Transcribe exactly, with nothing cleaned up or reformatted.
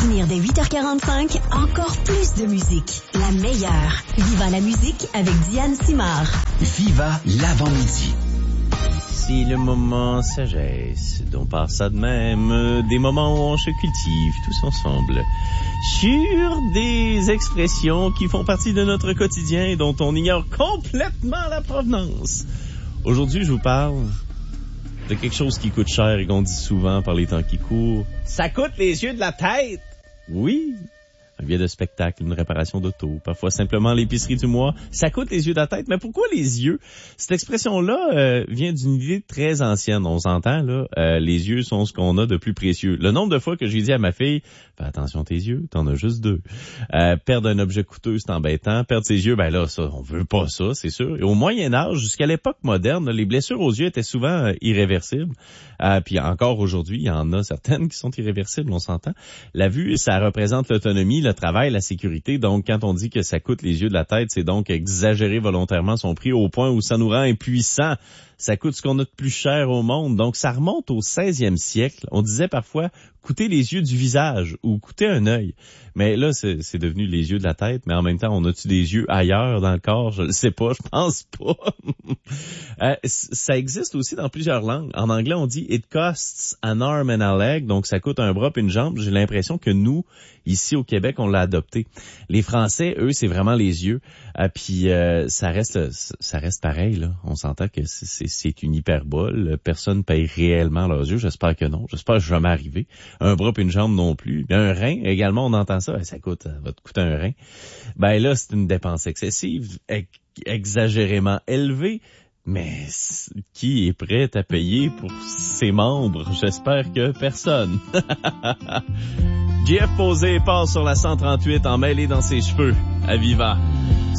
revenir dès huit heures quarante-cinq, encore plus de musique. La meilleure. Viva la musique avec Diane Simard. Viva l'avant-midi. C'est le moment sagesse dont part ça de même, des moments où on se cultive tous ensemble sur des expressions qui font partie de notre quotidien et dont on ignore complètement la provenance. Aujourd'hui, je vous parle de quelque chose qui coûte cher et qu'on dit souvent par les temps qui courent. Ça coûte les yeux de la tête! Oui! Un billet de spectacle, une réparation d'auto, parfois simplement l'épicerie du mois. Ça coûte les yeux de la tête. Mais pourquoi les yeux? Cette expression-là euh, vient d'une idée très ancienne. On s'entend, là, euh, les yeux sont ce qu'on a de plus précieux. Le nombre de fois que j'ai dit à ma fille, fais attention à tes yeux, t'en as juste deux. Euh, perdre un objet coûteux, c'est embêtant. Perdre ses yeux, ben là, ça, on veut pas ça, c'est sûr. Et au Moyen Âge, jusqu'à l'époque moderne, les blessures aux yeux étaient souvent euh, irréversibles. Euh, puis encore aujourd'hui, il y en a certaines qui sont irréversibles, on s'entend. La vue, ça représente l'autonomie, le travail, la sécurité. Donc, quand on dit que ça coûte les yeux de la tête, c'est donc exagérer volontairement son prix au point où ça nous rend impuissants. Ça coûte ce qu'on a de plus cher au monde. Donc, ça remonte au seizième siècle. On disait parfois coûter les yeux du visage ou coûter un œil. Mais là, c'est, c'est devenu les yeux de la tête. Mais en même temps, on a-tu des yeux ailleurs dans le corps? Je ne sais pas, je pense pas. euh, ça existe aussi dans plusieurs langues. En anglais, on dit « It costs an arm and a leg ». Donc, ça coûte un bras et une jambe. J'ai l'impression que nous, ici au Québec, on l'a adopté. Les Français, eux, c'est vraiment les yeux. Euh, puis euh, ça reste ça reste pareil, là. On s'entend que c'est, c'est, c'est une hyperbole. Personne paye réellement leurs yeux. J'espère que non. J'espère que je vais jamais arriver. Un bras et une jambe non plus. Bien, un rein, également, on entend ça. Ça coûte, ça va te coûter un rein. Ben là, c'est une dépense excessive, ex- exagérément élevée. Mais qui est prêt à payer pour ses membres? J'espère que personne. Jeff Posé part sur la cent trente-huit emmêlé dans ses cheveux. À Viva.